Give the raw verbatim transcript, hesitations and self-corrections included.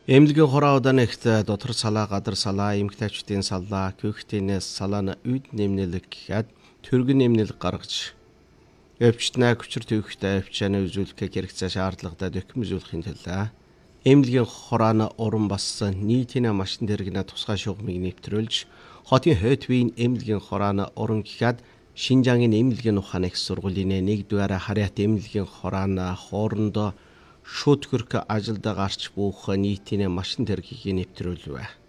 Эмнэлгийн хороо удаанагт дотор салаа, гадар салаа, эмгтээчдийн салаа, küхтинээс салаана үйд нэмнэлэг гэхэд төргөн нэмнэлэг гаргаж өвчтнээ хүчир төвхтэй өвчнөө үзүүлэх хэрэгцээ шаардлагатай докюмент үзүүлэхийн төлөө эмнэлгийн хороона уран бас нийтийн машин дэргэнэ тусгай шугамыг нэвтрүүлж хотын Хөтвийн эмнэлгийн хороона уран гэхэд Шинжаагийн эмнэлгийн ухааны их сургуулийн нэгдүгээр харьяат эмнэлгийн хороона хоорондоо шууд хөрх ажилд гарч бух нийтийн машин дэргийг нэвтрүүлвэ.